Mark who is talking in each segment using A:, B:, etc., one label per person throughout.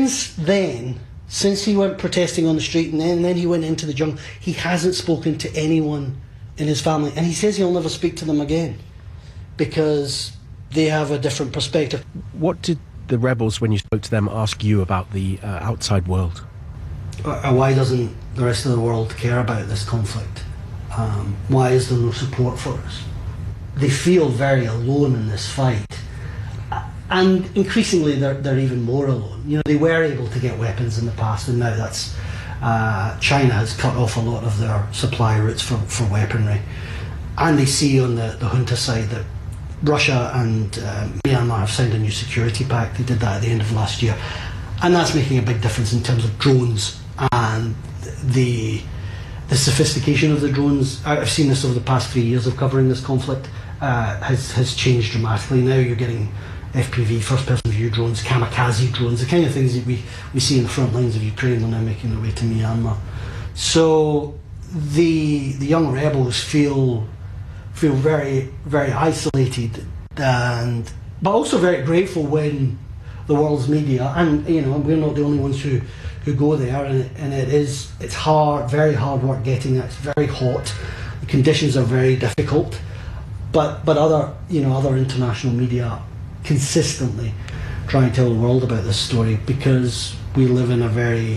A: since he went protesting on the street and then he went into the jungle, he hasn't spoken to anyone in his family. And he says he'll never speak to them again because they have a different perspective.
B: What did the rebels, when you spoke to them, ask you about the outside world?
A: Why doesn't the rest of the world care about this conflict? Why is there no support for us? They feel very alone in this fight. And increasingly, they're even more alone. You know, they were able to get weapons in the past, and now that's China has cut off a lot of their supply routes for weaponry. And they see on the junta side that Russia and Myanmar have signed a new security pact. They did that at the end of last year, and that's making a big difference in terms of drones and the sophistication of the drones. I've seen this over the past 3 years of covering this conflict. Has changed dramatically. Now you're getting FPV, first-person view drones, kamikaze drones, the kind of things that we see in the front lines of Ukraine are now making their way to Myanmar. So the young rebels feel very, very isolated, but also very grateful when the world's media, and you know, we're not the only ones who go there, and it's hard, very hard work getting there. It's very hot. The conditions are very difficult, but other international media consistently try and tell the world about this story because we live in a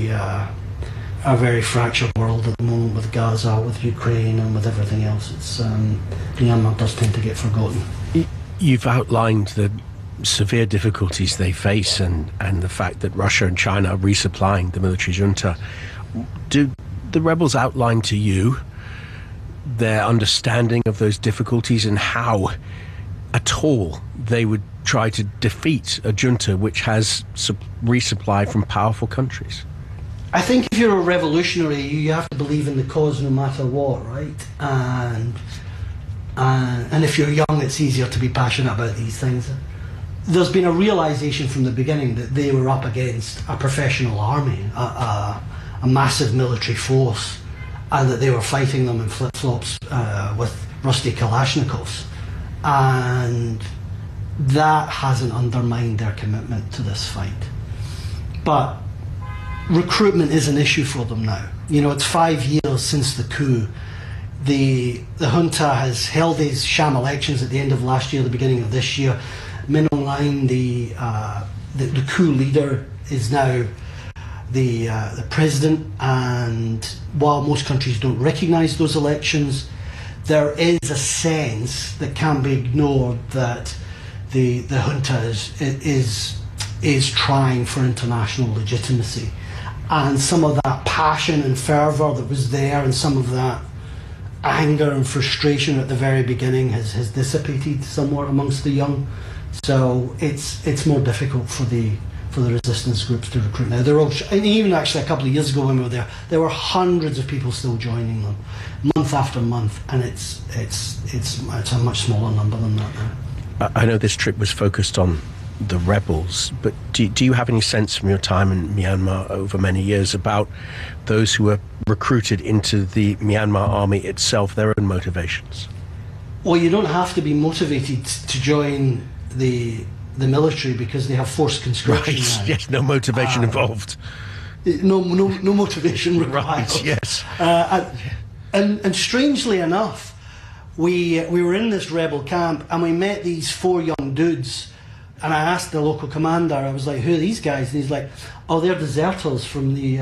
A: very fractured world at the moment with Gaza, with Ukraine, and with everything else. It's Myanmar does tend to get forgotten.
B: You've outlined the severe difficulties they face and the fact that Russia and China are resupplying the military junta. Do the rebels outline to you their understanding of those difficulties and how at all they would try to defeat a junta which has resupply from powerful countries?
A: I think if you're a revolutionary, you have to believe in the cause no matter what, right? And if you're young, it's easier to be passionate about these things. There's been a realisation from the beginning that they were up against a professional army, a massive military force, and that they were fighting them in flip-flops with rusty Kalashnikovs. And that hasn't undermined their commitment to this fight. But recruitment is an issue for them now. You know, it's 5 years since the coup. The junta has held these sham elections at the end of last year, the beginning of this year. Min Aung Hlaing, the coup leader, is now the president, and while most countries don't recognise those elections, there is a sense that can't be ignored that the junta is trying for international legitimacy, and some of that passion and fervour that was there, and some of that anger and frustration at the very beginning has dissipated somewhat amongst the young. So it's more difficult for the resistance groups to recruit now. They're all, and even actually a couple of years ago when we were there were hundreds of people still joining them, month after month, and it's a much smaller number than that now.
B: I know this trip was focused on the rebels, but do you have any sense from your time in Myanmar over many years about those who were recruited into the Myanmar army itself, their own motivations?
A: Well, you don't have to be motivated to join the military because they have forced conscription.
B: Right, yes, no motivation involved.
A: No motivation required.
B: Right, yes.
A: And strangely enough, we were in this rebel camp and we met these 4 young dudes, and I asked the local commander, I was like, who are these guys? And he's like, oh, they're deserters from the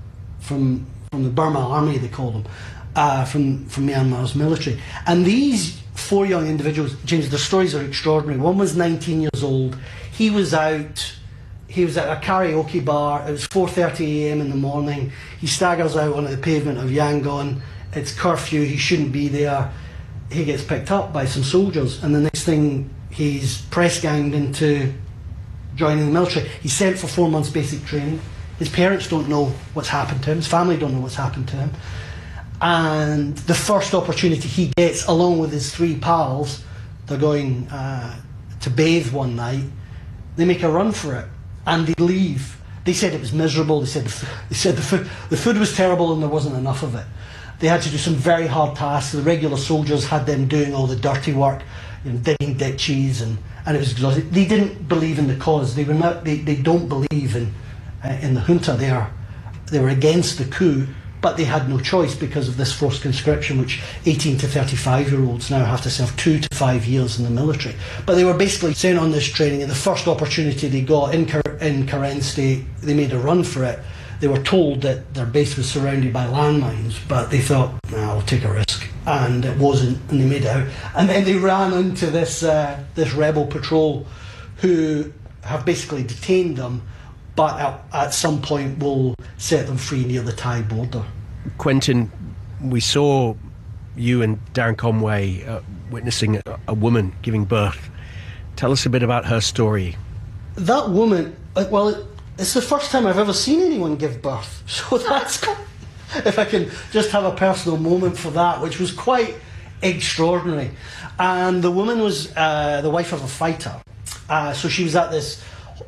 A: Burma army, they call them, from Myanmar's military. And these 4 young individuals, James, their stories are extraordinary. One was 19 years old. He was at a karaoke bar. It was 4:30 a.m. in the morning. He staggers out onto the pavement of Yangon. It's curfew. He shouldn't be there. He gets picked up by some soldiers, and the next thing, he's press ganged into joining the military. He's sent for 4 months basic training. His parents don't know what's happened to him. His family don't know what's happened to him. And the first opportunity he gets, along with his 3 pals, they're going to bathe one night. They make a run for it, and they leave. They said it was miserable. They said the food was terrible, and there wasn't enough of it. They had to do some very hard tasks. The regular soldiers had them doing all the dirty work, you know, digging ditches, and it was exhausting. They didn't believe in the cause. They don't believe in the junta there. They were against the coup, but they had no choice because of this forced conscription, which 18 to 35-year-olds now have to serve 2 to 5 years in the military. But they were basically sent on this training, and the first opportunity they got in Karen State, they made a run for it. They were told that their base was surrounded by landmines, but they thought, nah, I'll take a risk. And it wasn't, and they made it out. And then they ran into this rebel patrol who have basically detained them, but at some point will set them free near the Thai border.
B: Quentin, we saw you and Darren Conway witnessing a woman giving birth. Tell us a bit about her story.
A: That woman, well, it's the first time I've ever seen anyone give birth. So that's, if I can just have a personal moment for that, which was quite extraordinary. And the woman was the wife of a fighter. So she was at this,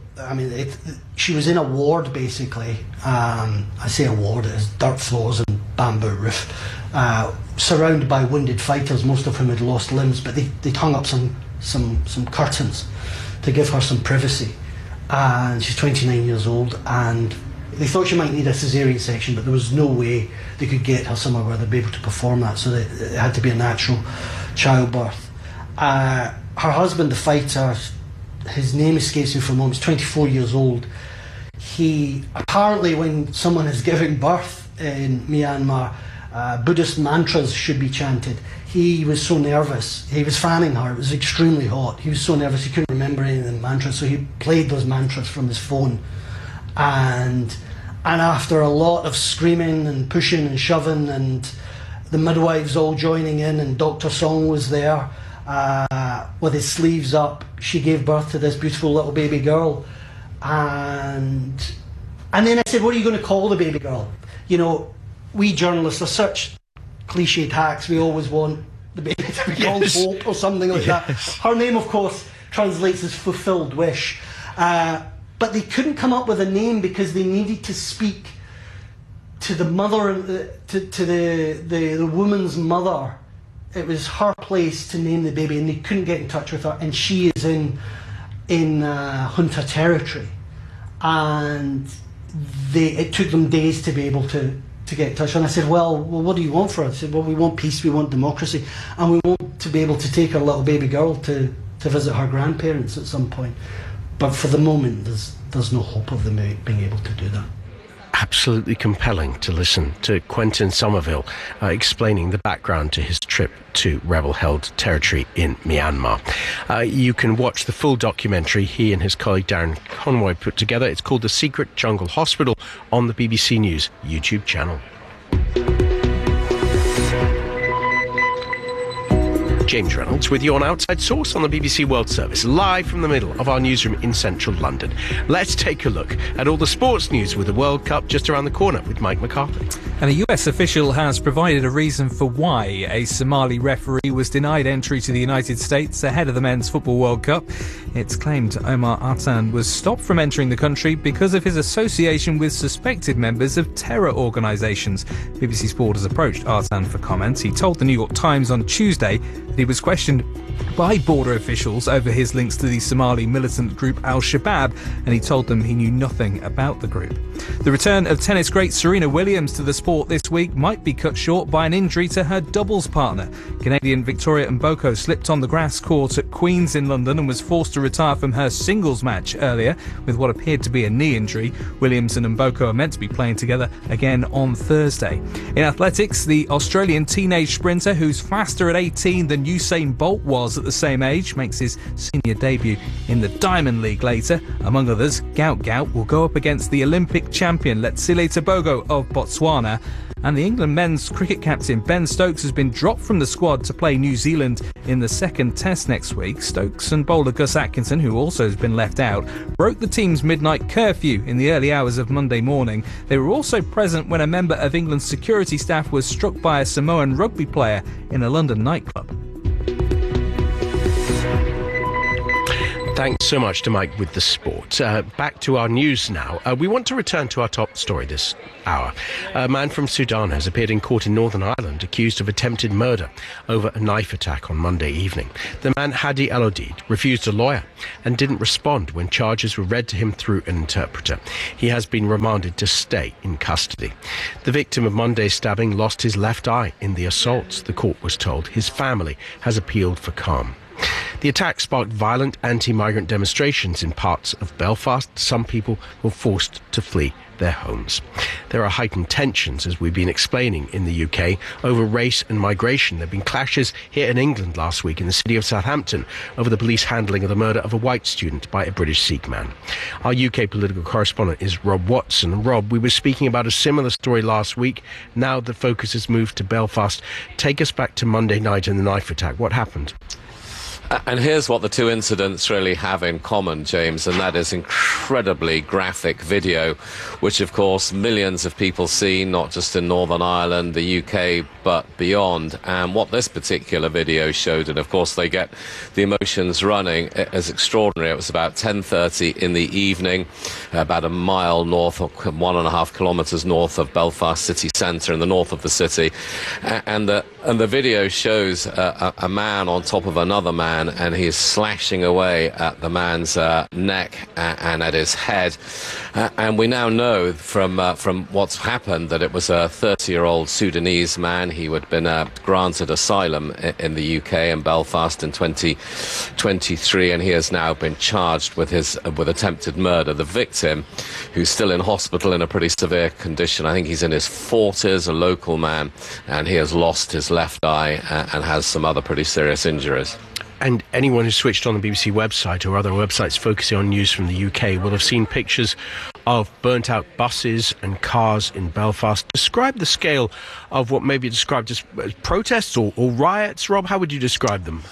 A: she was in a ward, basically. I say a ward, it's dirt floors and bamboo roof, surrounded by wounded fighters, most of whom had lost limbs, but they'd hung up some curtains to give her some privacy. And she's 29 years old, and they thought she might need a caesarean section, but there was no way they could get her somewhere where they'd be able to perform that, so it had to be a natural childbirth. Her husband, the fighter, his name escapes me for a moment, he's 24 years old. He, apparently when someone is giving birth in Myanmar, Buddhist mantras should be chanted. He was so nervous, he was fanning her, it was extremely hot, he was so nervous he couldn't remember any of the mantras, so he played those mantras from his phone. And after a lot of screaming and pushing and shoving, and the midwives all joining in, and Dr. Song was there with his sleeves up, she gave birth to this beautiful little baby girl. And then I said, what are you going to call the baby girl? You know, we journalists are such cliched hacks, we always want the baby to be called Hope or something like that. Her name, of course, translates as fulfilled wish. But they couldn't come up with a name because they needed to speak to the mother, to the woman's mother. It was her place to name the baby, and they couldn't get in touch with her. And she is in junta territory, and it took them days to be able to get in touch. And I said, well, what do you want for us? I said, well, we want peace, we want democracy, and we want to be able to take our little baby girl to visit her grandparents at some point. But for the moment, there's no hope of them being able to do that.
B: Absolutely compelling to listen to Quentin Somerville explaining the background to his trip to rebel-held territory in Myanmar. You can watch the full documentary he and his colleague Darren Conway put together. It's called The Secret Jungle Hospital on the BBC News YouTube channel. James Reynolds with you on Outside Source on the BBC World Service, live from the middle of our newsroom in central London. Let's take a look at all the sports news with the World Cup just around the corner with Mike McCarthy.
C: And a US official has provided a reason for why a Somali referee was denied entry to the United States ahead of the Men's Football World Cup. It's claimed Omar Artan was stopped from entering the country because of his association with suspected members of terror organisations. BBC Sport has approached Artan for comment. He told the New York Times on Tuesday that he was questioned by border officials over his links to the Somali militant group Al-Shabaab, and he told them he knew nothing about the group. The return of tennis great Serena Williams to the sport this week might be cut short by an injury to her doubles partner. Canadian Victoria Mboko slipped on the grass court at Queen's in London and was forced to retire from her singles match earlier with what appeared to be a knee injury. Williams and Mboko are meant to be playing together again on Thursday. In athletics, the Australian teenage sprinter who's faster at 18 than Usain Bolt was at the same age makes his senior debut in the Diamond League later. Among others, Gout will go up against the Olympic champion Letsile Tebogo of Botswana. And the England men's cricket captain Ben Stokes has been dropped from the squad to play New Zealand in the second test next week. Stokes and bowler Gus Atkinson, who also has been left out, broke the team's midnight curfew in the early hours of Monday morning. They were also present when a member of England's security staff was struck by a Samoan rugby player in a London nightclub.
B: Thanks so much to Mike with the sport. Back to our news now. We want to return to our top story this hour. A man from Sudan has appeared in court in Northern Ireland accused of attempted murder over a knife attack on Monday evening. The man, Hadi El-Odid, refused a lawyer and didn't respond when charges were read to him through an interpreter. He has been remanded to stay in custody. The victim of Monday's stabbing lost his left eye in the assault, the court was told. His family has appealed for calm. The attack sparked violent anti-migrant demonstrations in parts of Belfast. Some people were forced to flee their homes. There are heightened tensions, as we've been explaining, in the UK over race and migration. There have been clashes here in England last week in the city of Southampton over the police handling of the murder of a white student by a British Sikh man. Our UK political correspondent is Rob Watson. Rob, we were speaking about a similar story last week. Now the focus has moved to Belfast. Take us back to Monday night and the knife attack. What happened?
D: And here's what the two incidents really have in common, James, and that is incredibly graphic video, which, of course, millions of people see, not just in Northern Ireland, the UK, but beyond. And what this particular video showed, and of course they get the emotions running, is extraordinary. It was about 10:30 in the evening, about a mile north, or 1.5 kilometres north of Belfast city centre, in the north of the city. And the video shows a man on top of another man, and he is slashing away at the man's neck and at his head. And we now know from what's happened that it was a 30-year-old Sudanese man. He had been granted asylum in the UK in Belfast in 2023, and he has now been charged with attempted murder. The victim, who's still in hospital in a pretty severe condition, I think he's in his 40s, a local man, and he has lost his left eye and has some other pretty serious injuries.
B: And anyone who switched on the BBC website or other websites focusing on news from the UK will have seen pictures of burnt-out buses and cars in Belfast. Describe the scale of what may be described as protests or riots. Rob, how would you describe them?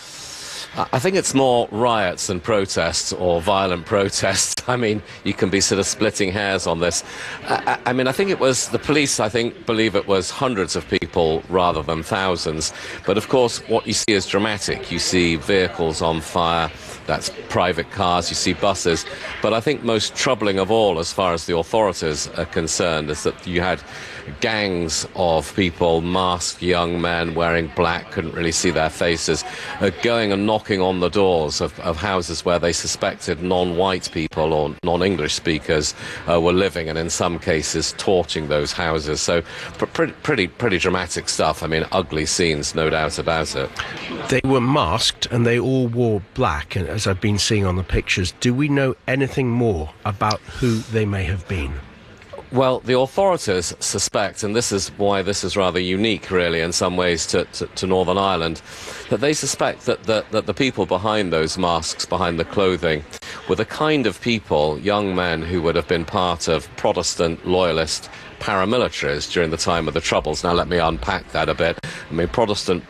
D: I think it's more riots than protests or violent protests. I mean, you can be sort of splitting hairs on this. I mean, I think it was the police, believe it was hundreds of people rather than thousands. But of course, what you see is dramatic. You see vehicles on fire. That's private cars, you see buses. But I think most troubling of all, as far as the authorities are concerned, is that you had gangs of people, masked young men wearing black, couldn't really see their faces, going and knocking on the doors of houses where they suspected non-white people or non-English speakers were living, and in some cases torching those houses. So pretty dramatic stuff. I mean, ugly scenes, no doubt about it.
B: They were masked and they all wore black, and as I've been seeing on the pictures, do we know anything more about who they may have been?
D: Well, the authorities suspect, and this is why this is rather unique, really, in some ways, to Northern Ireland, that they suspect that the people behind those masks, behind the clothing, were the kind of people, young men, who would have been part of Protestant loyalist paramilitaries during the time of the Troubles. Now, let me unpack that a bit. I mean, Protestant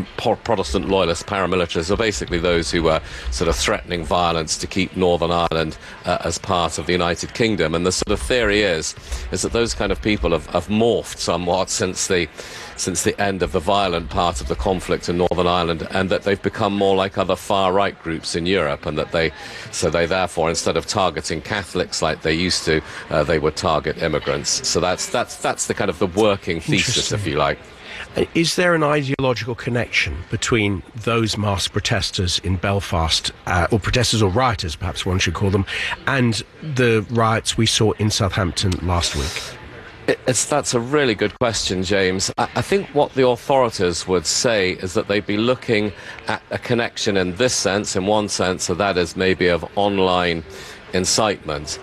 D: loyalist paramilitaries are basically those who were sort of threatening violence to keep Northern Ireland as part of the United Kingdom. And the sort of theory is that those kind of people have morphed somewhat since the end of the violent part of the conflict in Northern Ireland, and that they've become more like other far-right groups in Europe, and that they therefore, instead of targeting Catholics like they used to, they would target immigrants. So that's the kind of the working thesis, if you like.
B: Is there an ideological connection between those masked protesters in Belfast, or protesters or rioters, perhaps one should call them, and the riots we saw in Southampton last week?
D: That's a really good question, James. I think what the authorities would say is that they'd be looking at a connection in this sense, in one sense, so that is maybe of online incitement.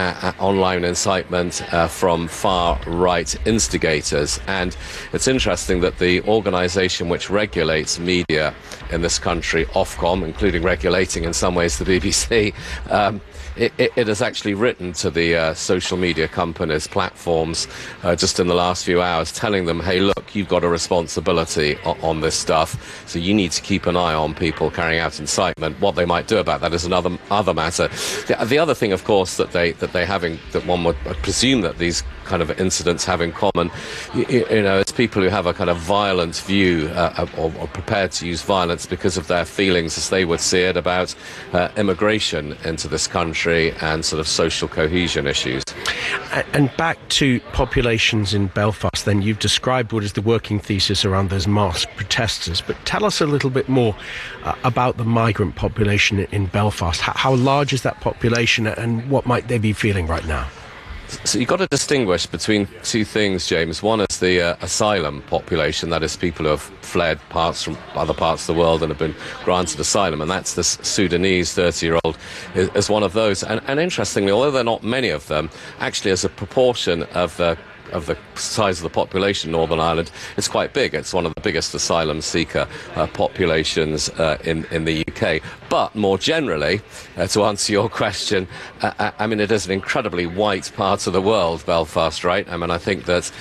D: From far-right instigators. And it's interesting that the organisation which regulates media in this country, Ofcom, including regulating in some ways the BBC, it has actually written to the social media companies, platforms, just in the last few hours, telling them, hey, look, you've got a responsibility on this stuff, so you need to keep an eye on people carrying out incitement. What they might do about that is another matter. The other thing, of course, that they that one would presume that these kind of incidents have in common, it's people who have a kind of violent view or prepared to use violence because of their feelings, as they would see it, about immigration into this country and sort of social cohesion issues.
B: And back to populations in Belfast, then you've described what is the working thesis around those mass protesters, but tell us a little bit more about the migrant population in Belfast. How large is that population, and what might they be feeling right now?
D: So you've got to distinguish between two things, James. One is the asylum population, that is people who have fled from other parts of the world and have been granted asylum, and that's the Sudanese 30-year-old is one of those. And interestingly, although there are not many of them, actually as a proportion of the size of the population in Northern Ireland, it's quite big. It's one of the biggest asylum seeker populations in the UK. But more generally, to answer your question, I mean, it is an incredibly white part of the world, Belfast, right? I mean, I think that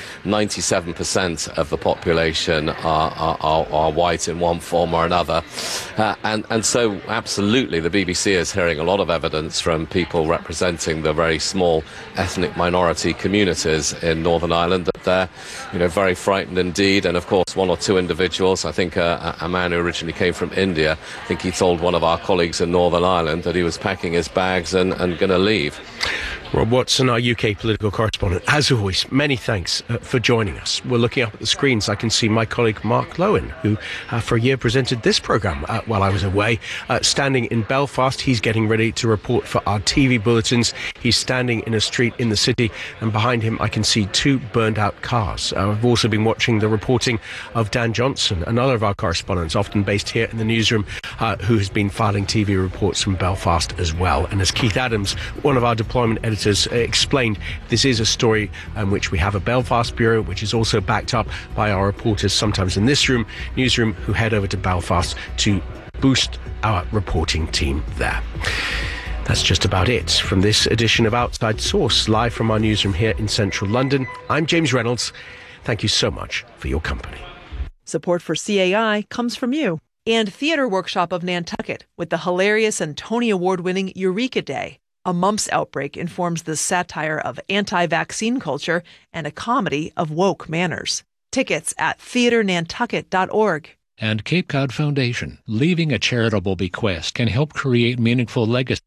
D: 97% of the population are white in one form or another. And so, absolutely, the BBC is hearing a lot of evidence from people representing the very small ethnic minority communities in Northern Ireland that they're, very frightened indeed. And of course, one or two individuals, I think a man who originally came from India, I think he told one of our colleagues in Northern Ireland that he was packing his bags and going to leave.
B: Rob Watson, our UK political correspondent, as always, many thanks for joining us. We're looking up at the screens. I can see my colleague Mark Lowen, who for a year presented this programme while I was away, standing in Belfast. He's getting ready to report for our TV bulletins. He's standing in a street in the city, and behind him I can see two burned out cars. I've also been watching the reporting of Dan Johnson, another of our correspondents, often based here in the newsroom, who has been filing TV reports from Belfast as well. And as Keith Adams, one of our deployment editors, explained, this is a story in which we have a Belfast bureau, which is also backed up by our reporters, sometimes in this newsroom, who head over to Belfast to boost our reporting team there. That's just about it from this edition of Outside Source, live from our newsroom here in central London. I'm James Reynolds. Thank you so much for your company.
E: Support for CAI comes from you and Theatre Workshop of Nantucket with the hilarious and Tony Award-winning Eureka Day. A mumps outbreak informs the satire of anti-vaccine culture and a comedy of woke manners. Tickets at theatrenantucket.org.
F: And Cape Cod Foundation, leaving a charitable bequest can help create meaningful legacy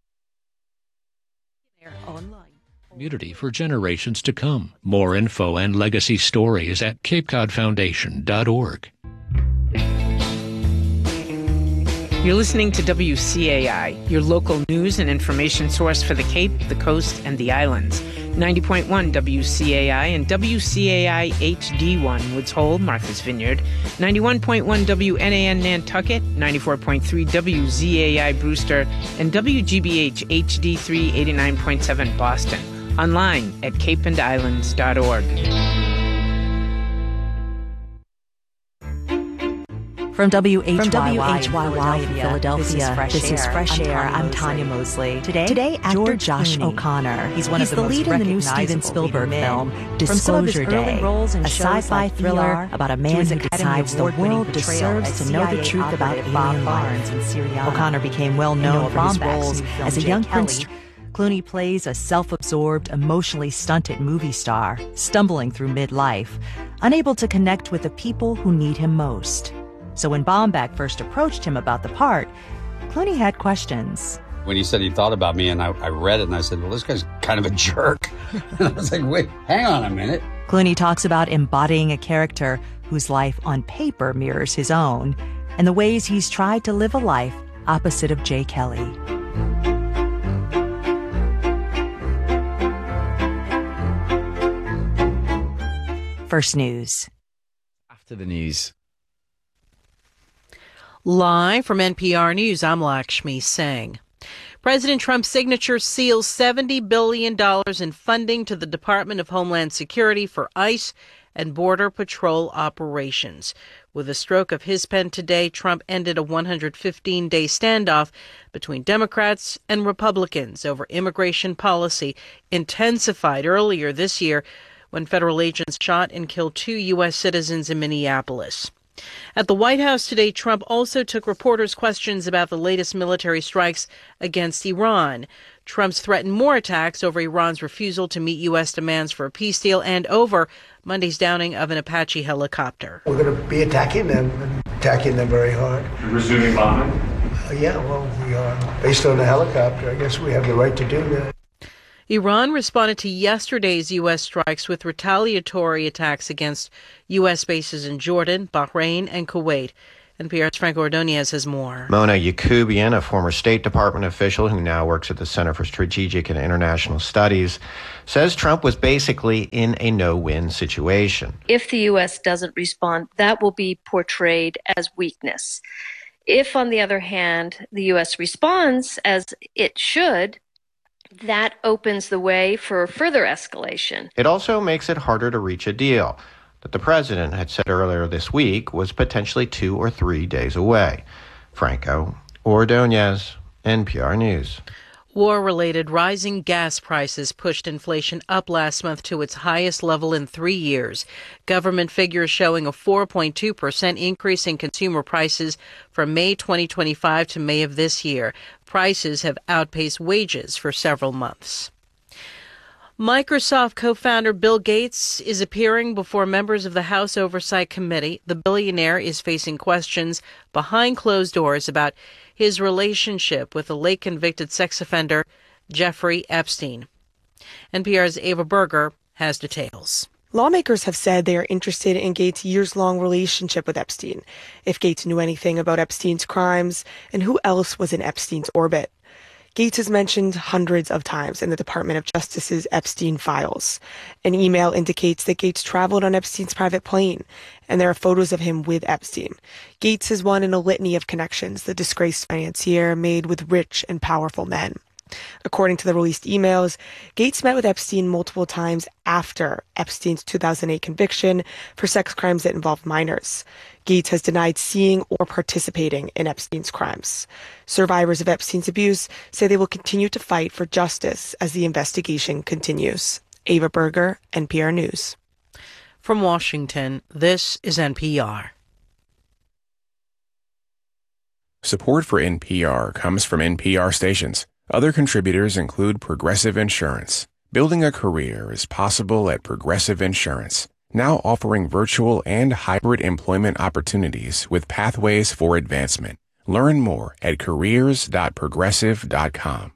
F: community for generations to come. More info and legacy stories at capecodfoundation.org.
G: You're listening to WCAI, your local news and information source for the Cape, the Coast, and the Islands. 90.1 WCAI and WCAI HD1 Woods Hole, Martha's Vineyard. 91.1 WNAN Nantucket, 94.3 WZAI Brewster, and WGBH HD3 89.7 Boston. Online at capeandislands.org.
H: From WHYY in Philadelphia, this is Fresh Air. I'm Tanya Mosley. Today, actor Josh O'Connor. He's the lead in the new Steven Spielberg film, Disclosure Day, a sci-fi thriller about a man who decides the world deserves to know the truth about alien life. O'Connor became well known for his roles as a young Prince. Clooney plays a self-absorbed, emotionally stunted movie star, stumbling through midlife, unable to connect with the people who need him most. So when Baumbach first approached him about the part, Clooney had questions.
I: When he said he thought about me, and I read it, and I said, well, this guy's kind of a jerk. And I was like, wait, hang on a minute.
H: Clooney talks about embodying a character whose life on paper mirrors his own, and the ways he's tried to live a life opposite of Jay Kelly. First News.
J: After the news.
K: Live from NPR News, I'm Lakshmi Singh. President Trump's signature seals $70 billion in funding to the Department of Homeland Security for ICE and Border Patrol operations. With a stroke of his pen today, Trump ended a 115-day standoff between Democrats and Republicans over immigration policy, intensified earlier this year when federal agents shot and killed 2 U.S. citizens in Minneapolis. At the White House today, Trump also took reporters' questions about the latest military strikes against Iran. Trump's threatened more attacks over Iran's refusal to meet U.S. demands for a peace deal and over Monday's downing of an Apache helicopter.
L: We're going to be attacking them very hard.
M: You're resuming bombing?
L: Yeah, well, we are. Based on the helicopter, I guess we have the right to do that.
K: Iran responded to yesterday's U.S. strikes with retaliatory attacks against U.S. bases in Jordan, Bahrain, and Kuwait. NPR's Franco Ordonez has more.
N: Mona Yacoubian, a former State Department official who now works at the Center for Strategic and International Studies, says Trump was basically in a no-win situation.
O: If the U.S. doesn't respond, that will be portrayed as weakness. If, on the other hand, the U.S. responds as it should, that opens the way for further escalation.
N: It also makes it harder to reach a deal that the president had said earlier this week was potentially 2 or 3 days away. Franco Ordonez, NPR News.
K: War-related rising gas prices pushed inflation up last month to its highest level in 3 years. Government figures showing a 4.2% increase in consumer prices from May 2025 to May of this year. Prices have outpaced wages for several months. Microsoft co-founder Bill Gates is appearing before members of the House Oversight Committee. The billionaire is facing questions behind closed doors about his relationship with the late convicted sex offender Jeffrey Epstein. NPR's Ava Berger has details.
P: Lawmakers have said they are interested in Gates' years-long relationship with Epstein, if Gates knew anything about Epstein's crimes, and who else was in Epstein's orbit. Gates is mentioned hundreds of times in the Department of Justice's Epstein files. An email indicates that Gates traveled on Epstein's private plane, and there are photos of him with Epstein. Gates is one in a litany of connections the disgraced financier made with rich and powerful men. According to the released emails, Gates met with Epstein multiple times after Epstein's 2008 conviction for sex crimes that involved minors. Gates has denied seeing or participating in Epstein's crimes. Survivors of Epstein's abuse say they will continue to fight for justice as the investigation continues. Ava Berger, NPR News.
K: From Washington, this is NPR.
Q: Support for NPR comes from NPR stations. Other contributors include Progressive Insurance. Building a career is possible at Progressive Insurance, now offering virtual and hybrid employment opportunities with pathways for advancement. Learn more at careers.progressive.com.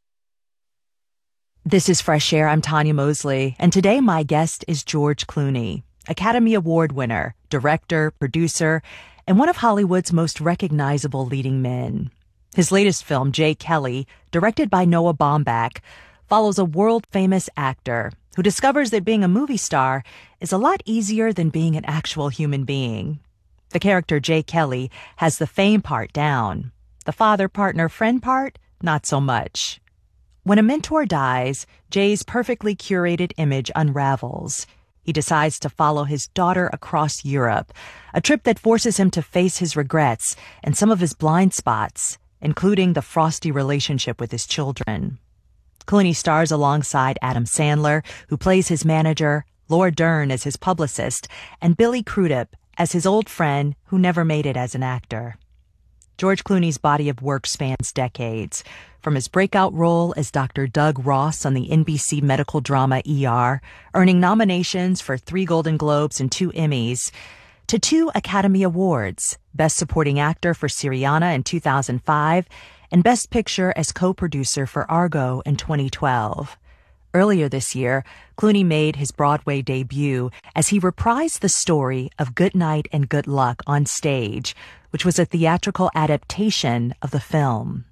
H: This is Fresh Air. I'm Tanya Mosley, and today my guest is George Clooney, Academy Award winner, director, producer, and one of Hollywood's most recognizable leading men. His latest film, Jay Kelly, directed by Noah Baumbach, follows a world-famous actor who discovers that being a movie star is a lot easier than being an actual human being. The character Jay Kelly has the fame part down. The father, partner, friend part, not so much. When a mentor dies, Jay's perfectly curated image unravels. He decides to follow his daughter across Europe, a trip that forces him to face his regrets and some of his blind spots, including the frosty relationship with his children. Clooney stars alongside Adam Sandler, who plays his manager, Laura Dern as his publicist, and Billy Crudup as his old friend who never made it as an actor. George Clooney's body of work spans decades, from his breakout role as Dr. Doug Ross on the NBC medical drama ER, earning nominations for 3 Golden Globes and 2 Emmys, to 2 Academy Awards, Best Supporting Actor for Syriana in 2005 and Best Picture as co-producer for Argo in 2012. Earlier this year, Clooney made his Broadway debut as he reprised the story of Good Night and Good Luck on stage, which was a theatrical adaptation of the film.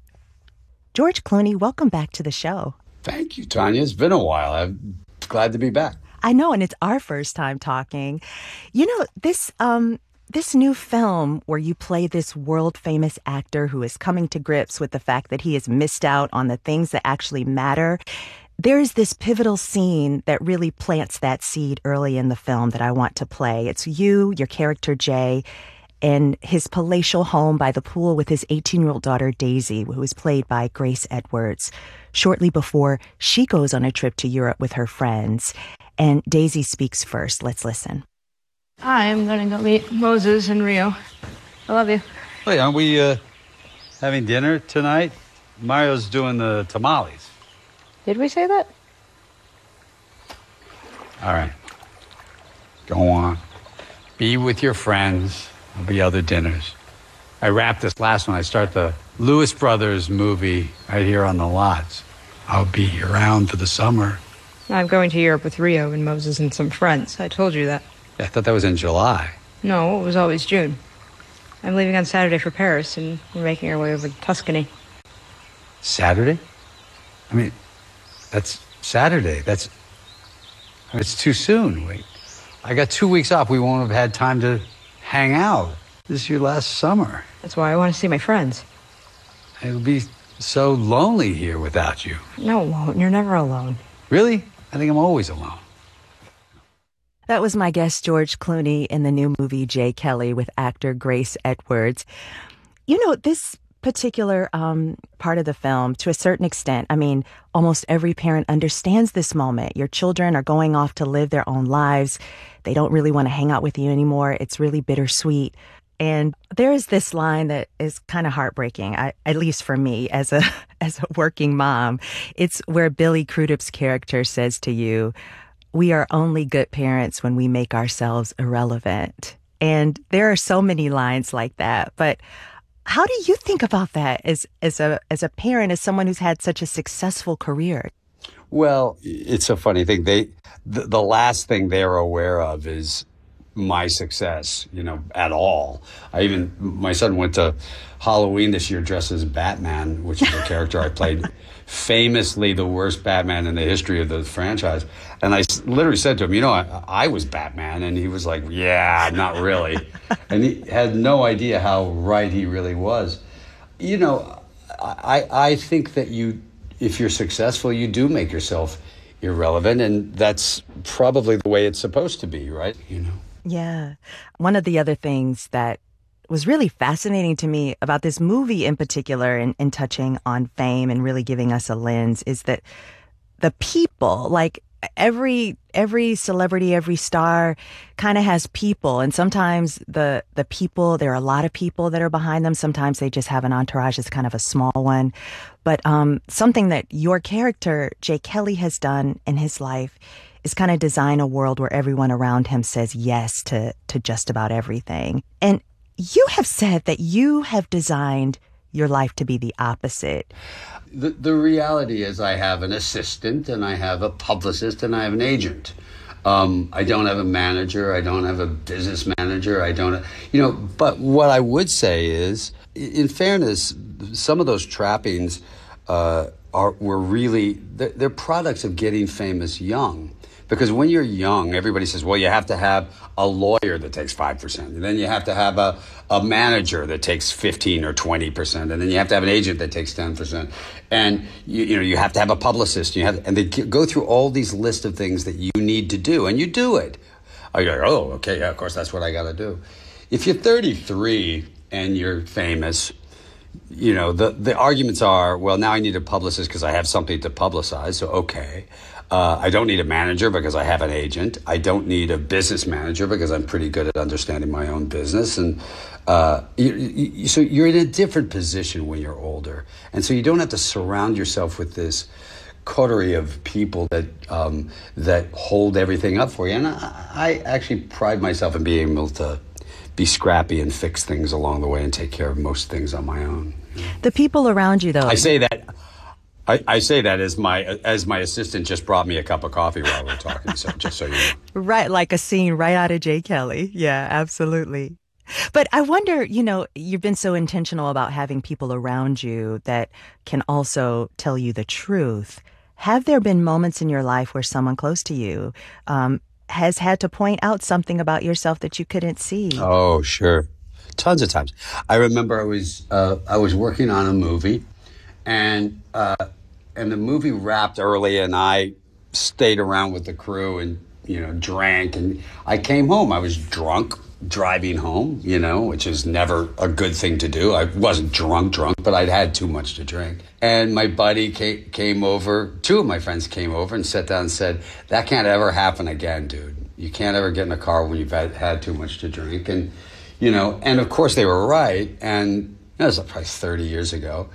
H: George Clooney, welcome back to the show.
I: Thank you, Tanya. It's been a while. I'm glad to be back.
H: I know, and it's our first time talking. You know, this new film where you play this world-famous actor who is coming to grips with the fact that he has missed out on the things that actually matter, there is this pivotal scene that really plants that seed early in the film that I want to play. It's you, your character Jay, in his palatial home by the pool with his 18-year-old daughter Daisy, who is played by Grace Edwards, shortly before she goes on a trip to Europe with her friends. And Daisy speaks first. Let's listen.
R: I'm going to go meet Moses in Rio. I love you.
I: Wait, aren't we having dinner tonight? Mario's doing the tamales.
M: Did we say that?
I: All right. Go on. Be with your friends. There'll be other dinners. I wrap this last one. I start the Lewis Brothers movie right here on the lots. I'll be around for the summer.
R: I'm going to Europe with Rio and Moses and some friends. I told you that.
I: I thought that was in July.
R: No, it was always June. I'm leaving on Saturday for Paris, and we're making our way over to Tuscany.
I: Saturday? I mean, that's Saturday. It's too soon. Wait, I got 2 weeks off. We won't have had time to hang out. This is your last summer.
R: That's why I want to see my friends.
I: It'll be so lonely here without you.
R: No, it won't. You're never alone.
I: Really? I think I'm always alone.
H: That was my guest, George Clooney, in the new movie Jay Kelly with actor Grace Edwards. You know, this particular part of the film, to a certain extent, I mean, almost every parent understands this moment. Your children are going off to live their own lives. They don't really want to hang out with you anymore. It's really bittersweet. And there is this line that is kind of heartbreaking, at least for me as a working mom. It's where Billy Crudup's character says to you, "We are only good parents when we make ourselves irrelevant." And there are so many lines like that. But how do you think about that as a parent, as someone who's had such a successful career?
I: Well, it's a funny thing. The last thing they're aware of is my success, at all. My son went to Halloween this year dressed as Batman, which is a character I played, famously the worst Batman in the history of the franchise. And I literally said to him, I was Batman. And he was like, yeah, not really. And he had no idea how right he really was. I think that if you're successful, you do make yourself irrelevant. And that's probably the way it's supposed to be, right?
H: Yeah. One of the other things that was really fascinating to me about this movie in particular, and touching on fame and really giving us a lens, is that the people, like every celebrity, every star kind of has people. And sometimes the people, there are a lot of people that are behind them. Sometimes they just have an entourage that's kind of a small one. But something that your character, Jay Kelly, has done in his life is kind of design a world where everyone around him says yes to just about everything. And you have said that you have designed your life to be the opposite.
I: The reality is I have an assistant and I have a publicist and I have an agent. I don't have a manager. I don't have a business manager. I don't, but what I would say is, in fairness, some of those trappings were really, they're products of getting famous young. Because when you're young, everybody says, well, you have to have a lawyer that takes 5%. And then you have to have a manager that takes 15 or 20%. And then you have to have an agent that takes 10%. And, you have to have a publicist. And they go through all these lists of things that you need to do. And you do it. You're like, oh, okay, yeah, of course, that's what I got to do. If you're 33 and you're famous, the arguments are, well, now I need a publicist because I have something to publicize. So, okay. I don't need a manager because I have an agent. I don't need a business manager because I'm pretty good at understanding my own business. And so you're in a different position when you're older. And so you don't have to surround yourself with this coterie of people that hold everything up for you. And I actually pride myself in being able to be scrappy and fix things along the way and take care of most things on my own.
H: The people around you, though.
I: I say that as my assistant just brought me a cup of coffee while we were talking, so just so you know.
H: Right, like a scene right out of Jay Kelly. Yeah, absolutely. But I wonder, you've been so intentional about having people around you that can also tell you the truth. Have there been moments in your life where someone close to you has had to point out something about yourself that you couldn't see?
I: Oh, sure. Tons of times. I remember I was working on a movie, and the movie wrapped early, and I stayed around with the crew and, drank. And I came home. I was drunk driving home, which is never a good thing to do. I wasn't drunk, but I'd had too much to drink. And my buddy came over. Two of my friends came over and sat down and said, that can't ever happen again, dude. You can't ever get in a car when you've had too much to drink. And, and of course they were right. And that was probably 30 years ago.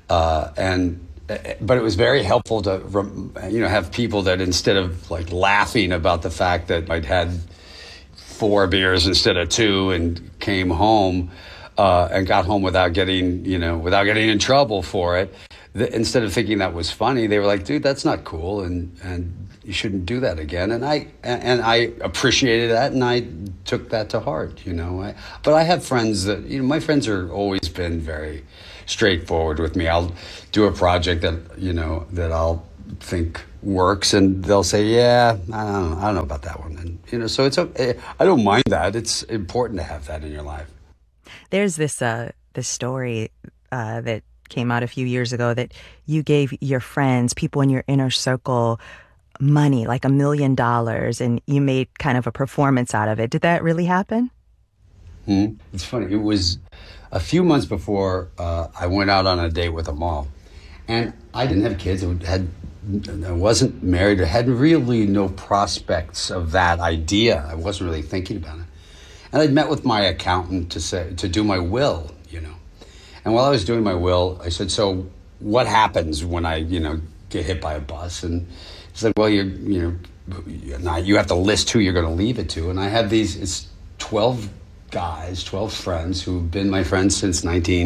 I: But it was very helpful to, have people that instead of like laughing about the fact that I'd had 4 beers instead of 2 and came home and got home without getting in trouble for it. Instead of thinking that was funny, they were like, "Dude, that's not cool, and you shouldn't do that again." And I appreciated that, and I took that to heart. But I have friends that my friends are always been very straightforward with me. I'll do a project that I'll think works, and they'll say, "Yeah, I don't know about that one." And so it's okay. I don't mind that. It's important to have that in your life.
H: There's this story that came out a few years ago that you gave your friends, people in your inner circle, money, like $1 million, and you made kind of a performance out of it. Did that really happen?
I: It's funny. It was a few months before I went out on a date with them all. And I didn't have kids. I wasn't married. I had really no prospects of that idea. I wasn't really thinking about it. And I'd met with my accountant to do my will, And while I was doing my will, I said, "So what happens when I, get hit by a bus?" And he said, "Well, you have to list who you're going to leave it to." And I have it's 12 guys, 12 friends who've been my friends since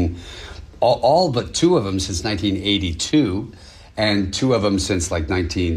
I: all but 2 of them since 1982, and 2 of them since like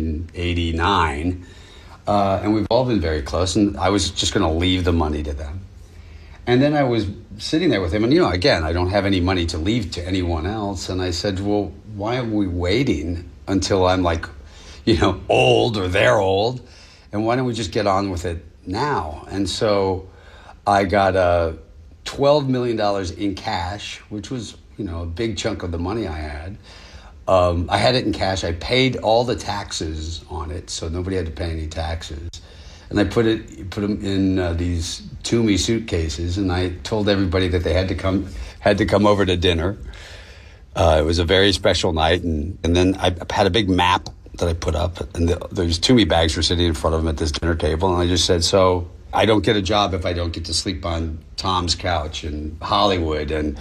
I: 1989. And we've all been very close, and I was just going to leave the money to them. And then I was sitting there with him, and, again, I don't have any money to leave to anyone else. And I said, "Well, why are we waiting until I'm like, old or they're old? And why don't we just get on with it now?" And so I got $12 million in cash, which was, a big chunk of the money I had. I had it in cash. I paid all the taxes on it, so nobody had to pay any taxes. And I put them in these Toomey suitcases, and I told everybody that they had to come over to dinner. It was a very special night, and then I had a big map that I put up, and those Toomey bags were sitting in front of them at this dinner table, and I just said, "So I don't get a job if I don't get to sleep on Tom's couch in Hollywood, and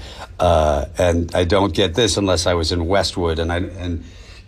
I: I don't get this unless I was in Westwood, and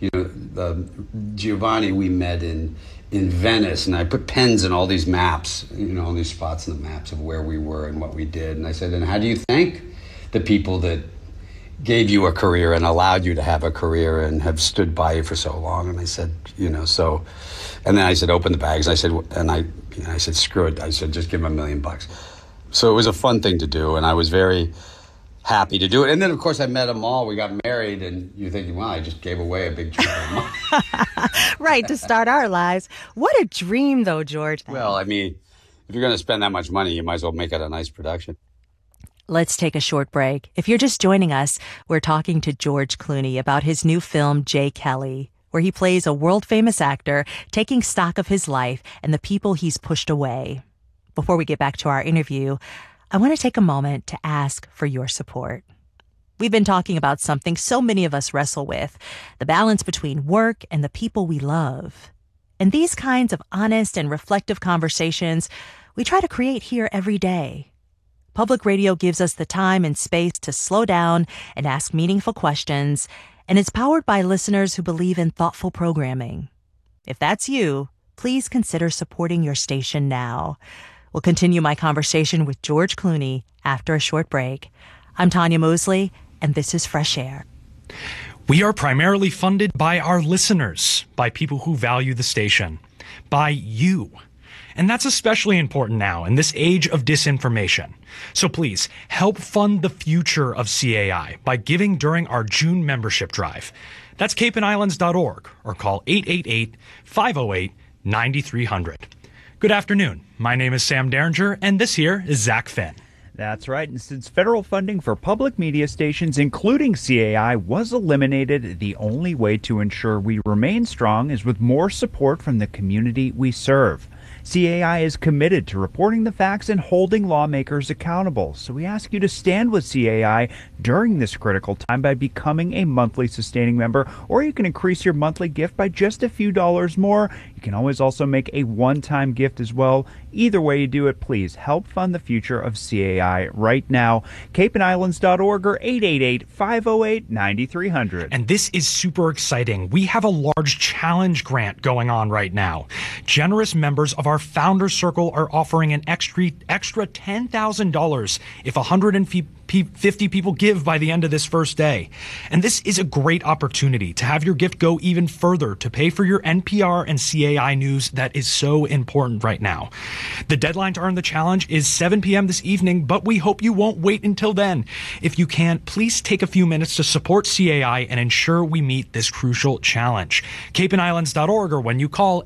I: Giovanni we met in Venice, and I put pens in all these maps, all these spots in the maps of where we were and what we did." And I said, "And how do you thank the people that gave you a career and allowed you to have a career and have stood by you for so long?" And I said, so, and then I said, "Open the bags." I said, I said, "Screw it." I said, "Just give him $1 million." So it was a fun thing to do, and I was very happy to do it. And then, of course, I met them all. We got married, and you're thinking, "Wow, I just gave away a big chunk of money."
H: Right, to start our lives. What a dream, though, George.
I: Well, I mean, if you're going to spend that much money, you might as well make it a nice production.
H: Let's take a short break. If you're just joining us, we're talking to George Clooney about his new film, Jay Kelly, where he plays a world-famous actor taking stock of his life and the people he's pushed away. Before we get back to our interview, I want to take a moment to ask for your support. We've been talking about something so many of us wrestle with, the balance between work and the people we love. And these kinds of honest and reflective conversations we try to create here every day. Public radio gives us the time and space to slow down and ask meaningful questions, and it's powered by listeners who believe in thoughtful programming. If that's you, please consider supporting your station now. We'll continue my conversation with George Clooney after a short break. I'm Tanya Mosley, and this is Fresh Air.
S: We are primarily funded by our listeners, by people who value the station, by you. And that's especially important now in this age of disinformation. So please help fund the future of CAI by giving during our June membership drive. That's capeandislands.org or call 888-508-9300. Good afternoon. My name is Sam Derringer, and this here is Zach Finn.
T: That's right. And since federal funding for public media stations, including CAI, was eliminated, the only way to ensure we remain strong is with more support from the community we serve. CAI is committed to reporting the facts and holding lawmakers accountable. So we ask you to stand with CAI during this critical time by becoming a monthly sustaining member, or you can increase your monthly gift by just a few dollars more. You You can always also make a one-time gift as well. Either way you do it, please help fund the future of CAI right now. CapeandIslands.org or 888-508-9300.
S: And this is super exciting. We have a large challenge grant going on right now. Generous members of our Founders Circle are offering an extra $10,000 if 150 people give by the end of this first day. And this is a great opportunity to have your gift go even further to pay for your NPR and CAI news that is so important right now. The deadline to earn the challenge is 7 p.m. this evening, but we hope you won't wait until then. If you can, please take a few minutes to support CAI and ensure we meet this crucial challenge. CapeandIslands.org or when you call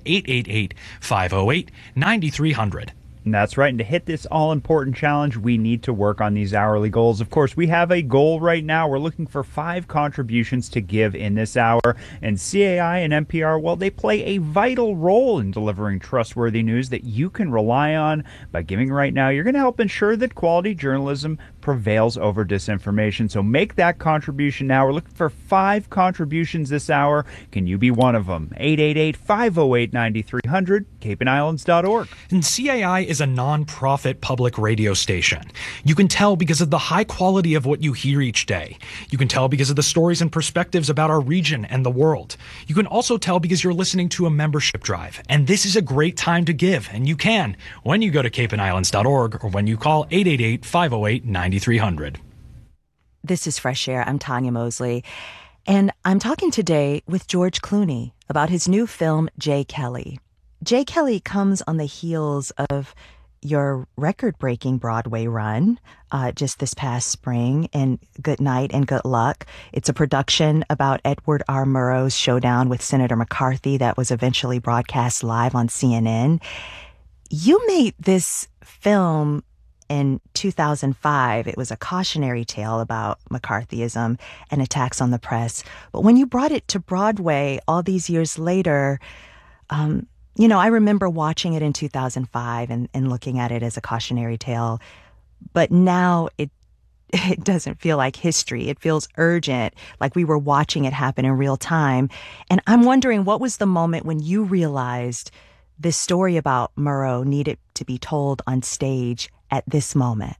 S: 888-508-9300.
T: And that's right. And to hit this all-important challenge, we need to work on these hourly goals. Of course, we have a goal right now. We're looking for 5 contributions to give in this hour. And CAI and NPR, well, they play a vital role in delivering trustworthy news that you can rely on. By giving right now, you're going to help ensure that quality journalism prevails over disinformation. So make that contribution now. We're looking for 5 contributions this hour. Can you be one of them? 888-508-9300, CapeandIslands.org.
S: And CAI is a non-profit public radio station. You can tell because of the high quality of what you hear each day. You can tell because of the stories and perspectives about our region and the world. You can also tell because you're listening to a membership drive. And this is a great time to give. And you can when you go to CapeandIslands.org or when you call 888-508-9300.
H: This is Fresh Air. I'm Tanya Mosley. And I'm talking today with George Clooney about his new film, Jay Kelly. Jay Kelly comes on the heels of your record-breaking Broadway run just this past spring in Good Night and Good Luck. It's a production about Edward R. Murrow's showdown with Senator McCarthy that was eventually broadcast live on CNN. You made this film in 2005. It was a cautionary tale about McCarthyism and attacks on the press. But when you brought it to Broadway all these years later, I remember watching it in 2005 and looking at it as a cautionary tale. But now it doesn't feel like history. It feels urgent, like we were watching it happen in real time. And I'm wondering, what was the moment when you realized this story about Murrow needed to be told on stage at this moment?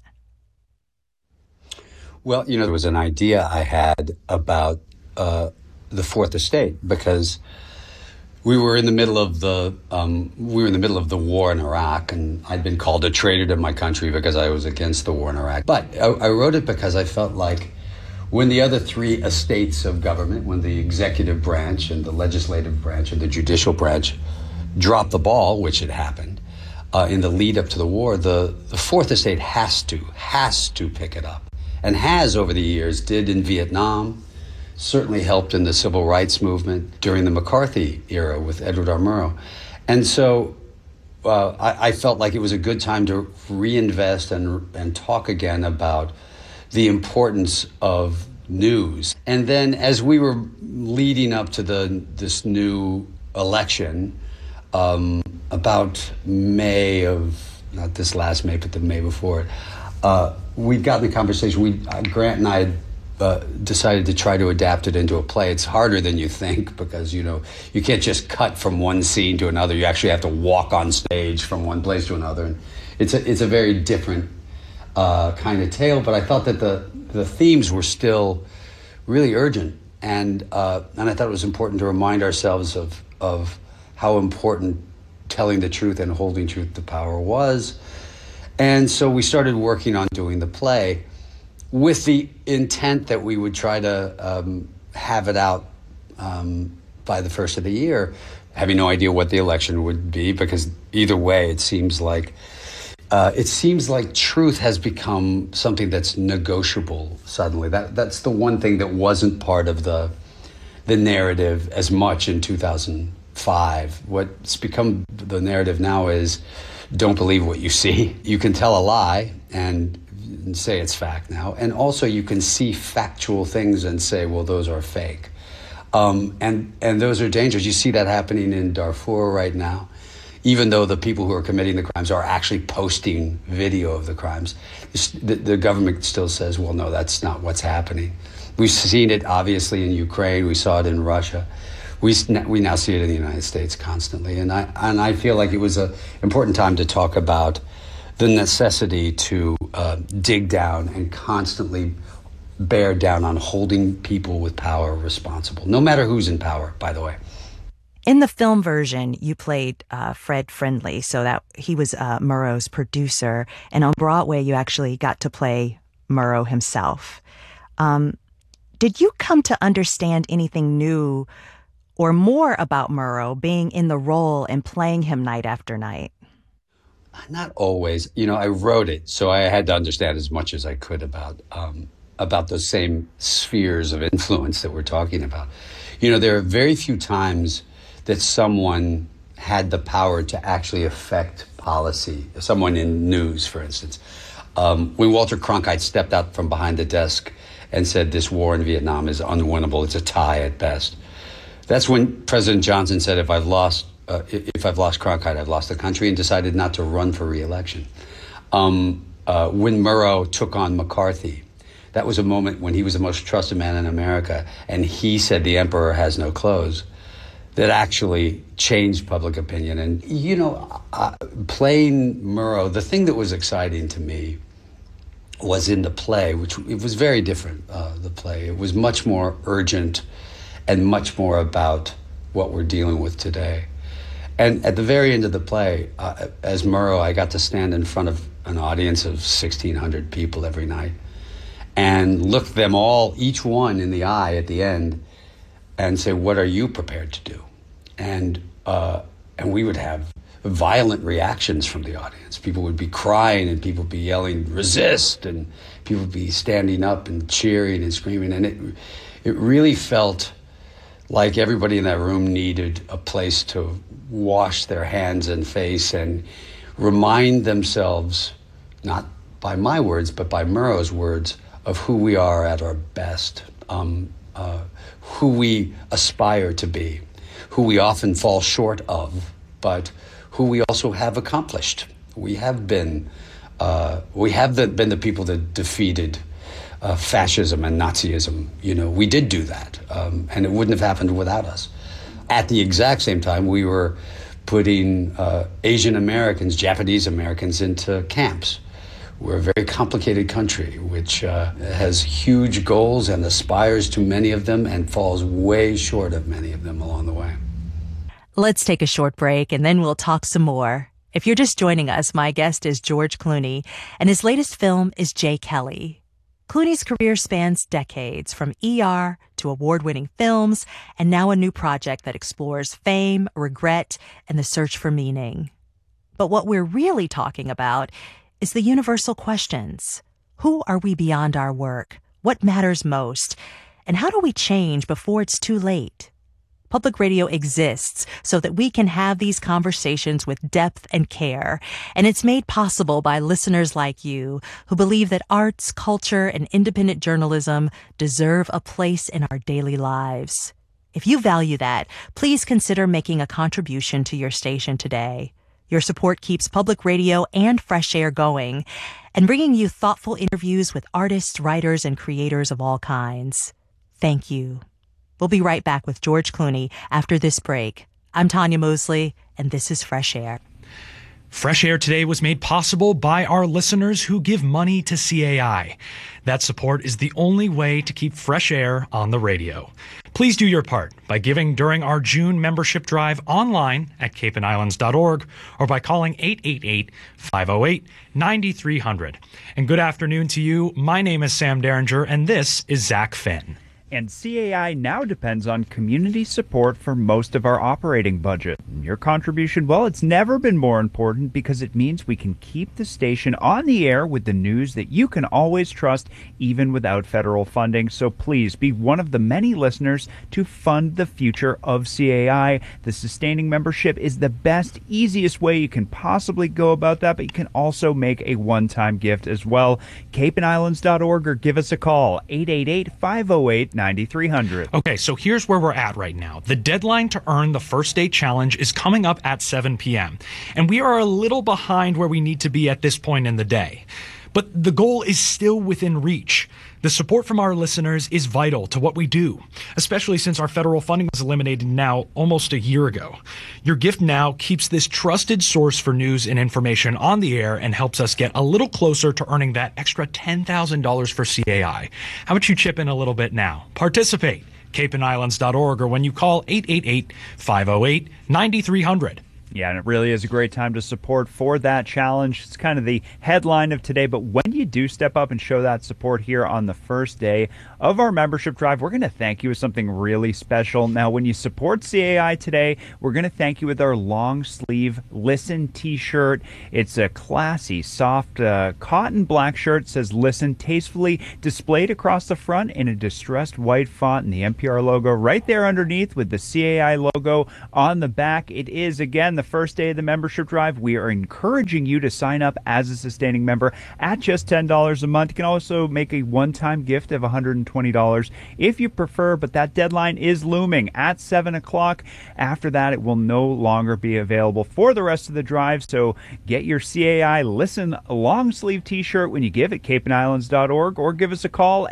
I: Well, there was an idea I had about the Fourth Estate, because we were in the middle of the war in Iraq, and I'd been called a traitor to my country because I was against the war in Iraq. But I wrote it because I felt like when the other 3 estates of government, when the executive branch and the legislative branch and the judicial branch dropped the ball, which had happened in the lead up to the war, the Fourth Estate has to pick it up, and has over the years, did in Vietnam, certainly helped in the civil rights movement during the McCarthy era with Edward R. Murrow. And so I felt like it was a good time to reinvest and talk again about the importance of news. And then as we were leading up to this new election, about May of, not this last May, but the May before it, we'd gotten the conversation. Grant and I had decided to try to adapt it into a play. It's harder than you think because, you can't just cut from one scene to another. You actually have to walk on stage from one place to another. And it's a very different kind of tale, but I thought that the themes were still really urgent. And I thought it was important to remind ourselves of how important telling the truth and holding truth to power was. And so we started working on doing the play with the intent that we would try to have it out by the first of the year, having no idea what the election would be, because either way, it seems like truth has become something that's negotiable suddenly. That's the one thing that wasn't part of the narrative as much in 2005. What's become the narrative now is don't believe what you see. You can tell a lie and say it's fact now. And also you can see factual things and say, well, those are fake. And those are dangerous. You see that happening in Darfur right now. Even though the people who are committing the crimes are actually posting video of the crimes, the government still says, well, no, that's not what's happening. We've seen it, obviously, in Ukraine. We saw it in Russia. we now see it in the United States constantly. And I feel like it was an important time to talk about the necessity to dig down and constantly bear down on holding people with power responsible, no matter who's in power, by the way.
H: In the film version, you played Fred Friendly, so that he was Murrow's producer. And on Broadway, you actually got to play Murrow himself. Did you come to understand anything new or more about Murrow being in the role and playing him night after night?
I: Not always. I wrote it, so I had to understand as much as I could about those same spheres of influence that we're talking about. There are very few times that someone had the power to actually affect policy, someone in news, for instance. When Walter Cronkite stepped out from behind the desk and said this war in Vietnam is unwinnable, it's a tie at best. That's when President Johnson said, if I've lost Cronkite, I've lost the country, and decided not to run for re-election. When Murrow took on McCarthy, that was a moment when he was the most trusted man in America, and he said the emperor has no clothes. That actually changed public opinion. And, playing Murrow, the thing that was exciting to me was in the play, which it was very different, the play. It was much more urgent and much more about what we're dealing with today. And at the very end of the play, as Murrow, I got to stand in front of an audience of 1,600 people every night and look them all, each one in the eye at the end, and say, what are you prepared to do? And we would have violent reactions from the audience. People would be crying and people would be yelling, resist, and people would be standing up and cheering and screaming. And it really felt like everybody in that room needed a place to wash their hands and face and remind themselves, not by my words, but by Murrow's words, of who we are at our best. Who we aspire to be, who we often fall short of, but who we also have accomplished. We have been the people that defeated fascism and Nazism. We did do that, and it wouldn't have happened without us. At the exact same time, we were putting Asian Americans, Japanese Americans into camps. We're a very complicated country, which has huge goals and aspires to many of them and falls way short of many of them along the way.
H: Let's take a short break and then we'll talk some more. If you're just joining us, my guest is George Clooney, and his latest film is Jay Kelly. Clooney's career spans decades, from ER to award-winning films, and now a new project that explores fame, regret, and the search for meaning. But what we're really talking about is the universal questions. Who are we beyond our work? What matters most? And how do we change before it's too late? Public radio exists so that we can have these conversations with depth and care, and it's made possible by listeners like you who believe that arts, culture, and independent journalism deserve a place in our daily lives. If you value that, please consider making a contribution to your station today. Your support keeps public radio and Fresh Air going and bringing you thoughtful interviews with artists, writers, and creators of all kinds. Thank you. We'll be right back with George Clooney after this break. I'm Tanya Mosley, and this is Fresh Air.
S: Fresh Air today was made possible by our listeners who give money to CAI. That support is the only way to keep Fresh Air on the radio. Please do your part by giving during our June membership drive online at capeandislands.org or by calling 888-508-9300. And good afternoon to you. My name is Sam Derringer, and this is Zach Finn.
T: And CAI now depends on community support for most of our operating budget. Your contribution, well, it's never been more important because it means we can keep the station on the air with the news that you can always trust, even without federal funding. So please be one of the many listeners to fund the future of CAI. The sustaining membership is the best, easiest way you can possibly go about that, but you can also make a one-time gift as well. capeandislands.org or give us a call, 888-508-9300.
S: Okay, so here's where we're at right now. The deadline to earn the First Day Challenge is coming up at 7 p.m., and we are a little behind where we need to be at this point in the day. But the goal is still within reach. The support from our listeners is vital to what we do, especially since our federal funding was eliminated now almost a year ago. Your gift now keeps this trusted source for news and information on the air and helps us get a little closer to earning that extra $10,000 for CAI. How about you chip in a little bit now? Participate. CapeandIslands.org, or when you call 888-508-9300.
T: Yeah, and it really is a great time to support for that challenge. It's kind of the headline of today, but when you do step up and show that support here on the first day of our membership drive, we're going to thank you with something really special. Now, when you support CAI today, we're going to thank you with our long sleeve Listen t-shirt. It's a classy, soft cotton black shirt. It says Listen, tastefully displayed across the front in a distressed white font and the NPR logo right there underneath with the CAI logo on the back. It is, again, the first day of the membership drive. We are encouraging you to sign up as a sustaining member at just $10 a month. You can also make a one-time gift of $120 if you prefer, but that deadline is looming at 7 o'clock. After that, it will no longer be available for the rest of the drive, so get your CAI Listen long sleeve t-shirt when you give at CapeandIslands.org, or give us a call,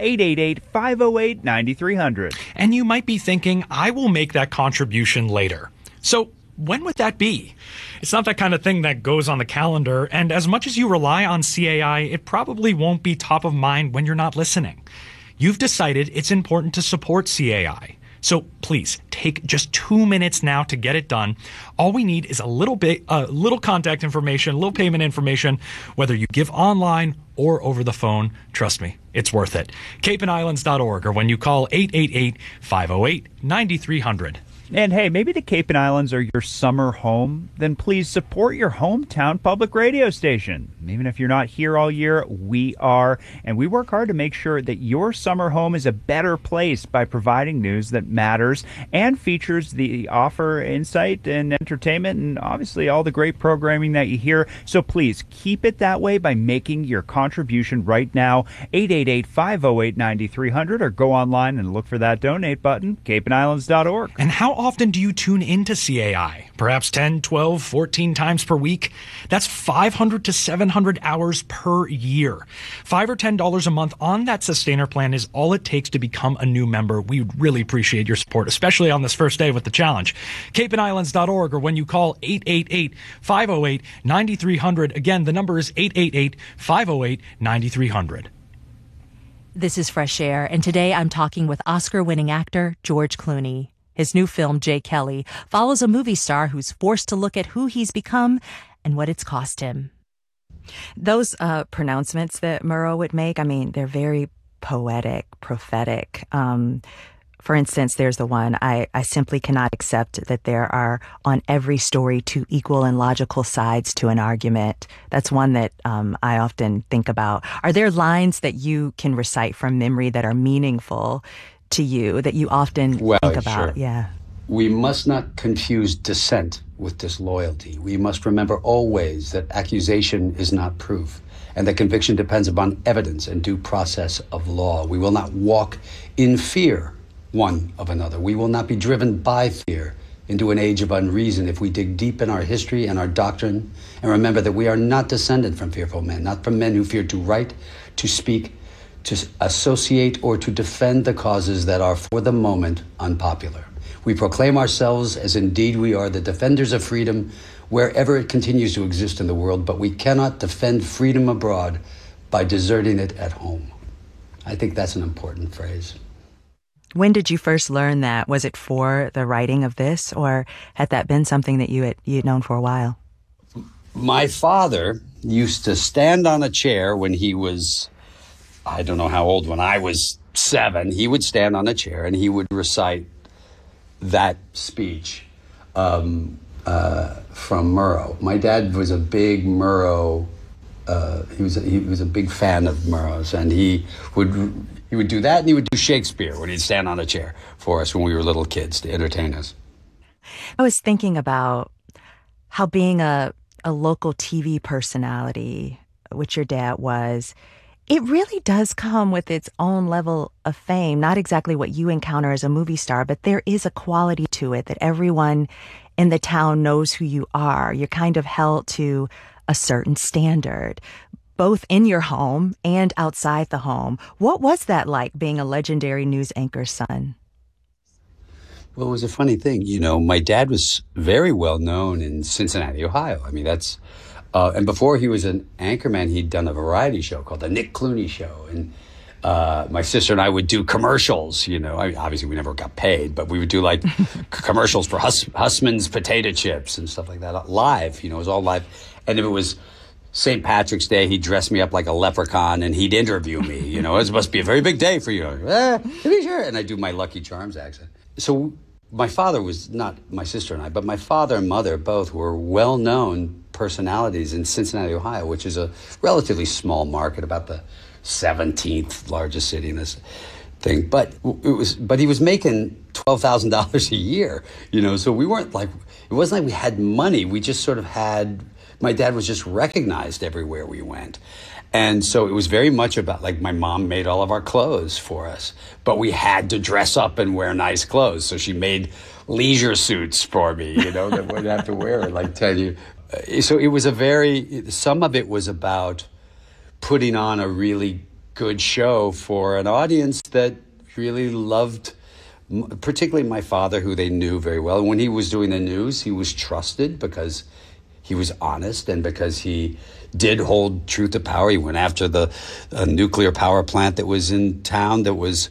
T: 888-508-9300.
S: And you might be thinking, I will make that contribution later. So when would that be? It's not that kind of thing that goes on the calendar, and as much as you rely on CAI, it probably won't be top of mind when you're not listening. You've decided it's important to support CAI. So please take just 2 minutes now to get it done. All we need is a little contact information, a little payment information, whether you give online or over the phone. Trust me, it's worth it. CapeandIslands.org, or when you call 888-508-9300.
T: And hey, maybe the Cape and Islands are your summer home. Then please support your hometown public radio station. Even if you're not here all year, we are. And we work hard to make sure that your summer home is a better place by providing news that matters and features the offer, insight, and entertainment, and obviously all the great programming that you hear. So please keep it that way by making your contribution right now. 888-508-9300, or go online and look for that donate button, CapeandIslands.org.
S: And how often do you tune into CAI? Perhaps 10, 12, 14 times per week? That's 500 to 700 hours per year. $5 or $10 a month on that sustainer plan is all it takes to become a new member. We would really appreciate your support, especially on this first day with the challenge. CapeandIslands.org, or when you call 888-508-9300. Again, the number is 888-508-9300.
H: This is Fresh Air, and today I'm talking with Oscar-winning actor George Clooney. His new film, Jay Kelly, follows a movie star who's forced to look at who he's become and what it's cost him.
U: Those pronouncements that Murrow would make, I mean, they're very poetic, prophetic. For instance, there's the one, I simply cannot accept that there are on every story two equal and logical sides to an argument. That's one that I often think about. Are there lines that you can recite from memory that are meaningful to you, that you often think about?
I: Sure.
U: Yeah.
I: We must not confuse dissent with disloyalty. We must remember always that accusation is not proof, and that conviction depends upon evidence and due process of law. We will not walk in fear one of another. We will not be driven by fear into an age of unreason if we dig deep in our history and our doctrine and remember that we are not descended from fearful men, not from men who fear to write, to speak, to associate, or to defend the causes that are for the moment unpopular. We proclaim ourselves, as indeed we are, the defenders of freedom wherever it continues to exist in the world, but we cannot defend freedom abroad by deserting it at home. I think that's an important phrase.
U: When did you first learn that? Was it for the writing of this, or had that been something that you'd known for a while?
I: My father used to stand on a chair when he was, I don't know how old, when I was 7, he would stand on a chair and he would recite that speech from Murrow. My dad was a big Murrow, he was a big fan of Murrow's, and he would do that, and he would do Shakespeare when he'd stand on a chair for us when we were little kids to entertain us.
U: I was thinking about how being a local TV personality, which your dad was, it really does come with its own level of fame. Not exactly what you encounter as a movie star, but there is a quality to it that everyone in the town knows who you are. You're kind of held to a certain standard. both in your home and outside the home. What was that like, being a legendary news anchor's son?
I: Well, it was a funny thing. My dad was very well known in Cincinnati, Ohio. I mean, that's, and before he was an anchorman, he'd done a variety show called The Nick Clooney Show. And my sister and I would do commercials, obviously we never got paid, but we would do like commercials for Hussman's potato chips and stuff like that live, it was all live. And if it was St. Patrick's Day, he'd dress me up like a leprechaun and he'd interview me, it must be a very big day for you. To be sure. And I'd do my Lucky Charms accent. So my father was not my sister and I, but my father and mother both were well-known personalities in Cincinnati, Ohio, which is a relatively small market, about the 17th largest city in this thing. But he was making $12,000 a year, so we weren't like, it wasn't like we had money. We just sort of had, my dad was just recognized everywhere we went. And so it was very much about, like, my mom made all of our clothes for us, but we had to dress up and wear nice clothes. So she made leisure suits for me, that we'd have to wear, like, tell you. So it was some of it was about putting on a really good show for an audience that really loved, particularly my father, who they knew very well. And when he was doing the news, he was trusted because he was honest and because he did hold truth to power. He went after the nuclear power plant that was in town that was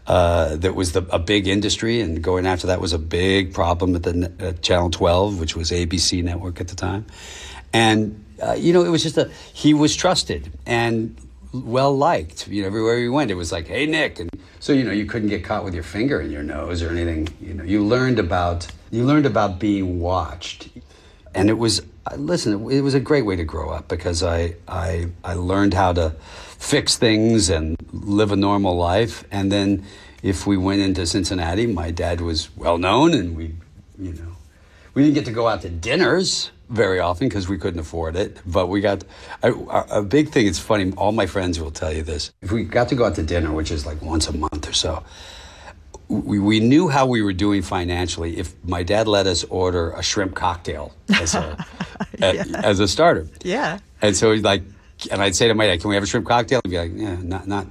I: a big industry, and going after that was a big problem at Channel 12, which was ABC network at the time. And, it was just he was trusted and well-liked, everywhere he went. It was like, hey, Nick. And so, you couldn't get caught with your finger in your nose or anything. You learned about being watched. And it was a great way to grow up because I learned how to fix things and live a normal life. And then if we went into Cincinnati, my dad was well known, and we didn't get to go out to dinners very often because we couldn't afford it. But we got a big thing. It's funny. All my friends will tell you this. If we got to go out to dinner, which is like once a month or so, we knew how we were doing financially if my dad let us order a shrimp cocktail as a starter.
U: Yeah.
I: And so and I'd say to my dad, "Can we have a shrimp cocktail?" He'd be like, "Yeah, not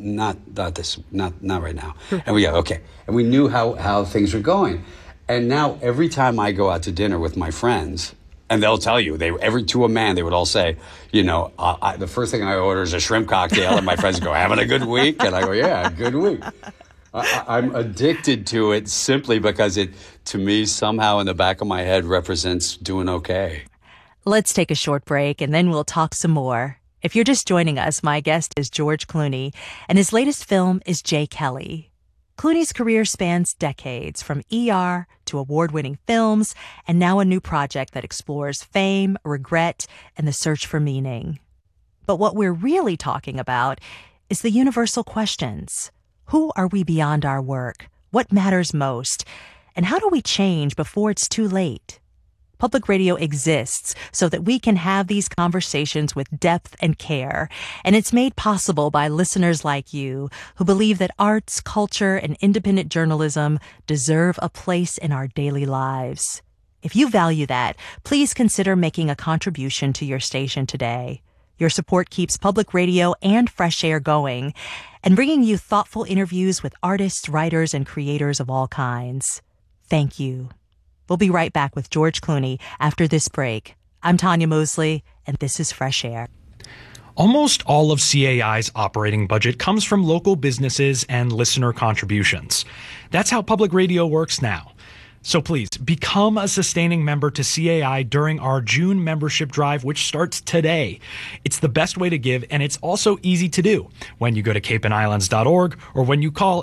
I: right now." And we go, "Okay." And we knew how things were going. And now every time I go out to dinner with my friends, and they'll tell you, to a man, they would all say, the first thing I order is a shrimp cocktail, and my friends go, "Having a good week?" And I go, "Yeah, good week." I'm addicted to it simply because it, to me, somehow in the back of my head represents doing okay.
U: Let's take a short break and then we'll talk some more. If you're just joining us, my guest is George Clooney, and his latest film is Jay Kelly. Clooney's career spans decades, from ER to award-winning films, and now a new project that explores fame, regret, and the search for meaning. But what we're really talking about is the universal questions. Who are we beyond our work? What matters most? And how do we change before it's too late? Public radio exists so that we can have these conversations with depth and care. And it's made possible by listeners like you who believe that arts, culture, and independent journalism deserve a place in our daily lives. If you value that, please consider making a contribution to your station today. Your support keeps public radio and Fresh Air going and bringing you thoughtful interviews with artists, writers, and creators of all kinds. Thank you. We'll be right back with George Clooney after this break. I'm Tanya Mosley, and this is Fresh Air.
S: Almost all of CAI's operating budget comes from local businesses and listener contributions. That's how public radio works now. So please, become a sustaining member to CAI during our June membership drive, which starts today. It's the best way to give, and it's also easy to do when you go to capeandislands.org or when you call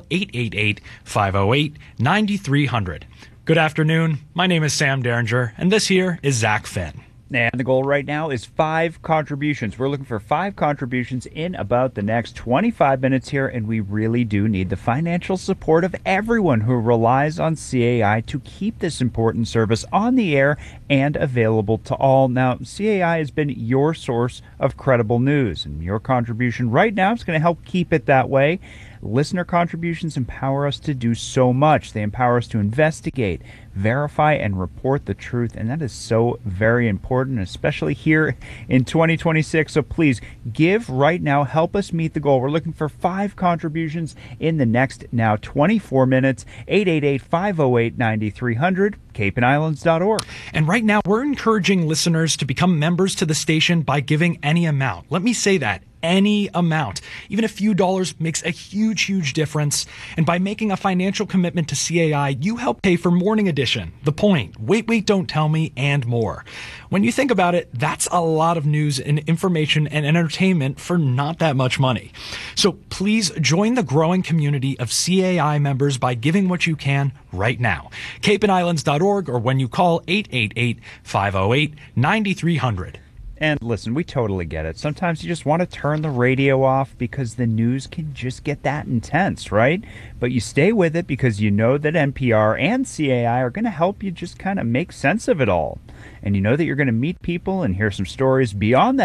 S: 888-508-9300. Good afternoon. My name is Sam Derringer, and this here is Zach Finn.
T: And the goal right now is 5 contributions. We're looking for 5 contributions in about the next 25 minutes here, and we really do need the financial support of everyone who relies on CAI to keep this important service on the air and available to all. Now, CAI has been your source of credible news, and your contribution right now is going to help keep it that way. Listener contributions empower us to do so much. They empower us to investigate, verify and report the truth, and that is so very important, especially here in 2026. So please give right now. Help us meet the goal. We're looking for 5 contributions in the next now 24 minutes. 888-508-9300, capeandislands.org.
S: And right now, we're encouraging listeners to become members to the station by giving any amount. Let me say that. Any amount. Even a few dollars makes a huge, huge difference. And by making a financial commitment to CAI, you help pay for Morning Edition, The Point, Wait, Don't Tell Me, and more. When you think about it, that's a lot of news and information and entertainment for not that much money. So please join the growing community of CAI members by giving what you can right now. capeandislands.org, or when you call 888-508-9300.
T: And listen, we totally get it. Sometimes you just want to turn the radio off because the news can just get that intense, right? But you stay with it because you know that NPR and CAI are going to help you just kind of make sense of it all. And you know that you're going to meet people and hear some stories beyond that